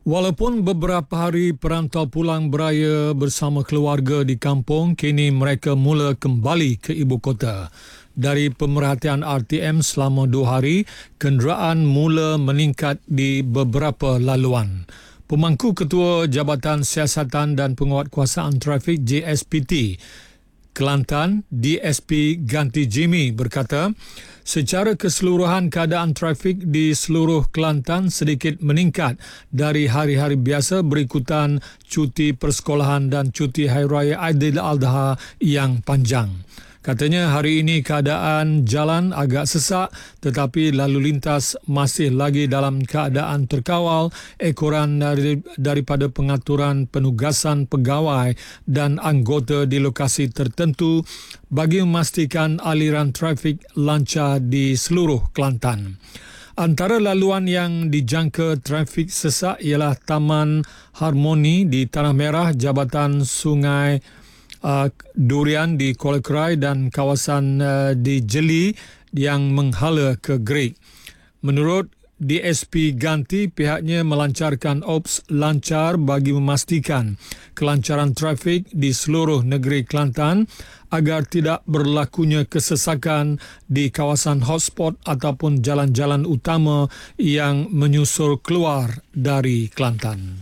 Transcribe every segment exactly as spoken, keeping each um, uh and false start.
Walaupun beberapa hari perantau pulang beraya bersama keluarga di kampung, kini mereka mula kembali ke ibu kota. Dari pemerhatian R T M selama dua hari, kenderaan mula meningkat di beberapa laluan. Pemangku Ketua Jabatan Siasatan dan Penguatkuasaan Trafik J S P T Kelantan, D S P Ganti Jimmy berkata, secara keseluruhan keadaan trafik di seluruh Kelantan sedikit meningkat dari hari-hari biasa berikutan cuti persekolahan dan cuti Hari Raya Aidiladha yang panjang. Katanya hari ini keadaan jalan agak sesak tetapi lalu lintas masih lagi dalam keadaan terkawal ekoran dari, daripada pengaturan penugasan pegawai dan anggota di lokasi tertentu bagi memastikan aliran trafik lancar di seluruh Kelantan. Antara laluan yang dijangka trafik sesak ialah Taman Harmoni di Tanah Merah, Jabatan Sungai Uh, Durian di Kuala Krai dan kawasan uh, di Jeli yang menghala ke Great. Menurut D S P Ganti, pihaknya melancarkan ops lancar bagi memastikan kelancaran trafik di seluruh negeri Kelantan agar tidak berlakunya kesesakan di kawasan hotspot ataupun jalan-jalan utama yang menyusur keluar dari Kelantan.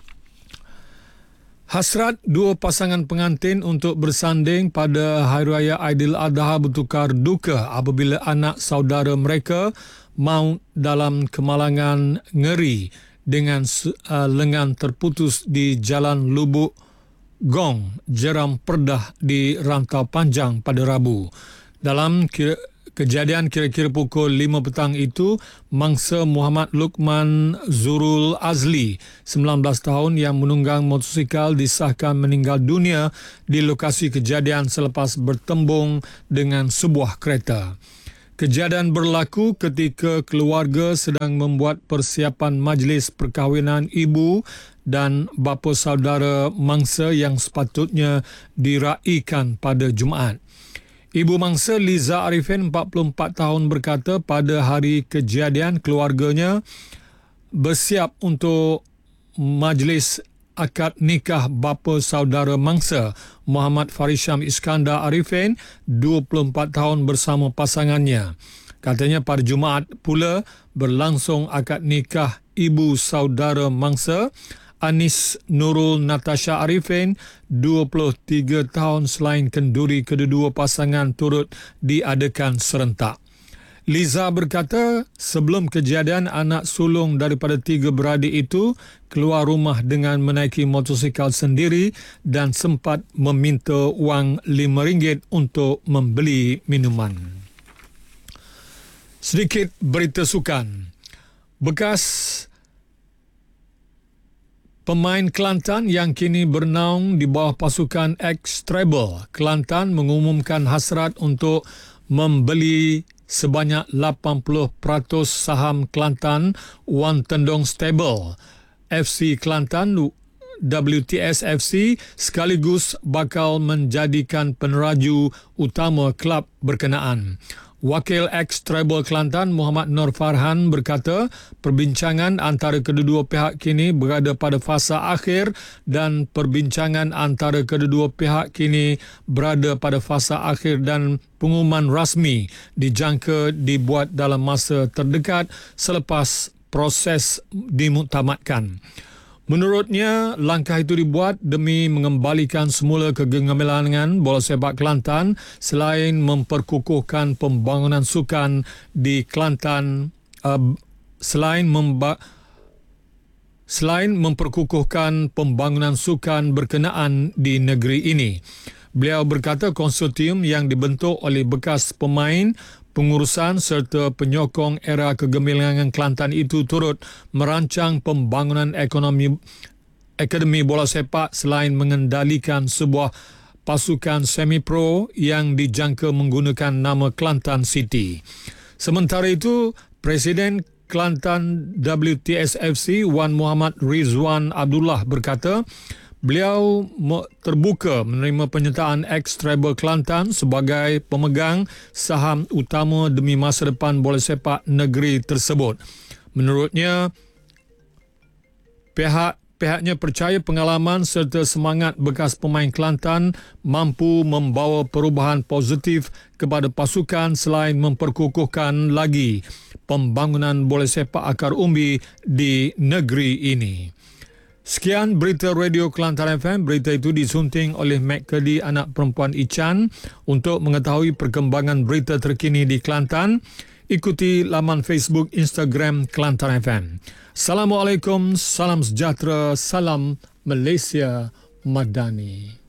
Hasrat dua pasangan pengantin untuk bersanding pada Hari Raya Aidiladha bertukar duka apabila anak saudara mereka maut dalam kemalangan ngeri dengan uh, lengan terputus di Jalan Lubuk Gong, Jeram Perdah di Rantau Panjang pada Rabu. Dalam kira Kejadian kira-kira pukul lima petang itu, mangsa Muhammad Luqman Zurul Azli, sembilan belas tahun yang menunggang motosikal disahkan meninggal dunia di lokasi kejadian selepas bertembung dengan sebuah kereta. Kejadian berlaku ketika keluarga sedang membuat persiapan majlis perkahwinan ibu dan bapa saudara mangsa yang sepatutnya diraikan pada Jumaat. Ibu mangsa Liza Arifin, empat puluh empat tahun berkata pada hari kejadian keluarganya bersiap untuk majlis akad nikah bapa saudara mangsa Muhammad Farisham Iskandar Arifin, dua puluh empat tahun bersama pasangannya. Katanya pada Jumaat pula berlangsung akad nikah ibu saudara mangsa Anis Nurul Natasha Arifin, dua puluh tiga tahun, selain kenduri kedua-dua pasangan turut diadakan serentak. Liza berkata sebelum kejadian anak sulung daripada tiga beradik itu keluar rumah dengan menaiki motosikal sendiri dan sempat meminta wang lima ringgit untuk membeli minuman. Sedikit berita sukan. Bekas pemain Kelantan yang kini bernaung di bawah pasukan X-Treble Kelantan mengumumkan hasrat untuk membeli sebanyak lapan puluh peratus saham Kelantan Wan Tendong Stable F C Kelantan W T S F C sekaligus bakal menjadikan peneraju utama kelab berkenaan. Wakil X-Treble Kelantan Muhammad Nur Farhan berkata perbincangan antara kedua-dua pihak kini berada pada fasa akhir dan perbincangan antara kedua-dua pihak kini berada pada fasa akhir dan pengumuman rasmi dijangka dibuat dalam masa terdekat selepas proses dimuktamadkan. Menurutnya, langkah itu dibuat demi mengembalikan semula kegemilangan bola sepak Kelantan selain memperkukuhkan pembangunan sukan di Kelantan uh, selain memba- selain memperkukuhkan pembangunan sukan berkenaan di negeri ini. Beliau berkata konsortium yang dibentuk oleh bekas pemain, pengurusan serta penyokong era kegemilangan Kelantan itu turut merancang pembangunan ekonomi akademi bola sepak selain mengendalikan sebuah pasukan semi-pro yang dijangka menggunakan nama Kelantan City. Sementara itu, Presiden Kelantan W T S F C Wan Muhammad Rizwan Abdullah berkata beliau terbuka menerima penyertaan X-Treble Kelantan sebagai pemegang saham utama demi masa depan bola sepak negeri tersebut. Menurutnya, Pihak Pihaknya percaya pengalaman serta semangat bekas pemain Kelantan mampu membawa perubahan positif kepada pasukan selain memperkukuhkan lagi pembangunan bola sepak akar umbi di negeri ini. Sekian berita Radio Kelantan F M. Berita itu disunting oleh Mac Kedi, anak perempuan Ichan. Untuk mengetahui perkembangan berita terkini di Kelantan, ikuti laman Facebook, Instagram Kelantan F M. Assalamualaikum, salam sejahtera, salam Malaysia Madani.